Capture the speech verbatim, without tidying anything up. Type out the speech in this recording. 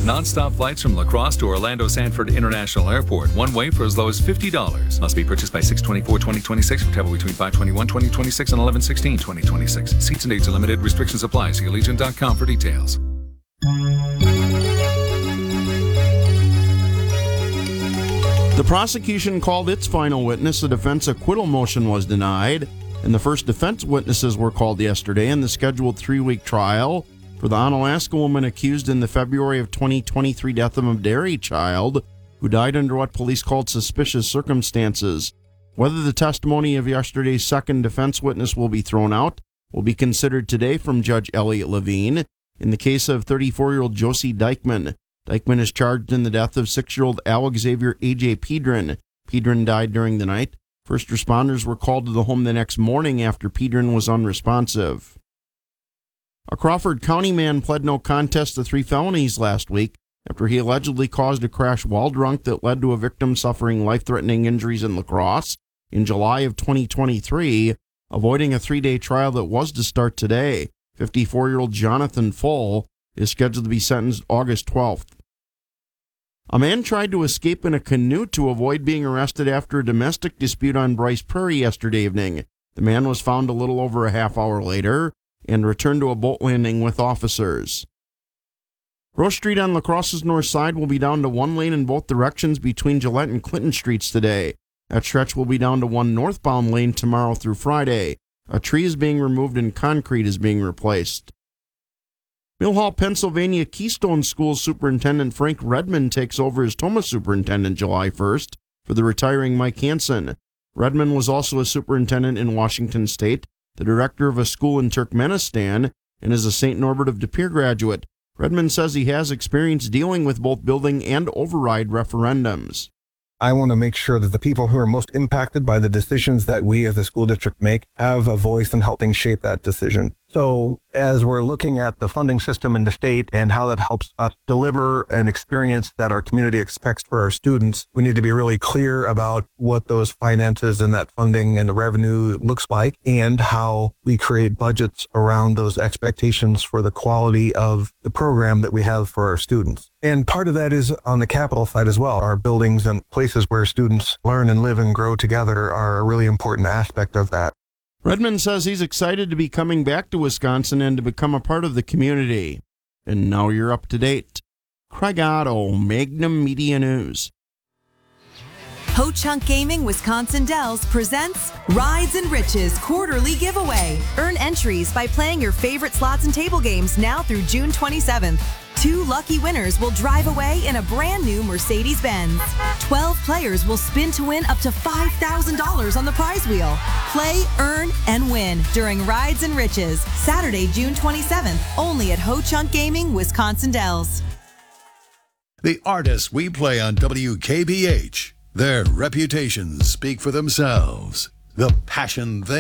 Non-stop flights from La Crosse to Orlando Sanford International Airport. One way for as low as fifty dollars. Must be purchased by six twenty-four twenty twenty-six for travel between five twenty-one twenty twenty-six and eleven sixteen twenty twenty-six. Seats and dates are limited. Restrictions apply. See allegiant dot com for details. The prosecution called its final witness. The defense acquittal motion was denied, and the first defense witnesses were called yesterday in the scheduled three-week trial for the Onalaska woman accused in the February of twenty twenty-three death of a dairy child who died under what police called suspicious circumstances. Whether the testimony of yesterday's second defense witness will be thrown out will be considered today from Judge Elliot Levine. In the case of thirty-four-year-old Josie Dykman, Dykman is charged in the death of six-year-old Alex Xavier A J Pedron. Pedron died during the night. First responders were called to the home the next morning after Pedron was unresponsive. A Crawford County man pled no contest to three felonies last week after he allegedly caused a crash while drunk that led to a victim suffering life-threatening injuries in La Crosse in July of twenty twenty-three, avoiding a three-day trial that was to start today. fifty-four-year-old Jonathan Full is scheduled to be sentenced August twelfth. A man tried to escape in a canoe to avoid being arrested after a domestic dispute on Bryce Prairie yesterday evening. The man was found a little over a half hour later and returned to a boat landing with officers. Rose Street on La Crosse's north side will be down to one lane in both directions between Gillette and Clinton Streets today. That stretch will be down to one northbound lane tomorrow through Friday. A tree is being removed and concrete is being replaced. Mill Hall, Pennsylvania Keystone School Superintendent Frank Redmond takes over as Toma Superintendent July first for the retiring Mike Hansen. Redmond was also a superintendent in Washington State, the director of a school in Turkmenistan, and is a Saint Norbert of De Pere graduate. Redmond says he has experience dealing with both building and override referendums. I want to make sure that the people who are most impacted by the decisions that we as a school district make have a voice in helping shape that decision. So as we're looking at the funding system in the state and how that helps us deliver an experience that our community expects for our students, we need to be really clear about what those finances and that funding and the revenue looks like and how we create budgets around those expectations for the quality of the program that we have for our students. And part of that is on the capital side as well. Our buildings and places where students learn and live and grow together are a really important aspect of that. Redmond says he's excited to be coming back to Wisconsin and to become a part of the community. And now you're up to date. Craig Otto, Magnum Media News. Ho-Chunk Gaming Wisconsin Dells presents Rides and Riches Quarterly Giveaway. Earn entries by playing your favorite slots and table games now through June twenty-seventh. Two lucky winners will drive away in a brand new Mercedes-Benz. twelve players will spin to win up to five thousand dollars on the prize wheel. Play, earn, and win during Rides and Riches, Saturday, June twenty-seventh, only at Ho-Chunk Gaming Wisconsin Dells. The artists we play on W K B H, their reputations speak for themselves. The passion they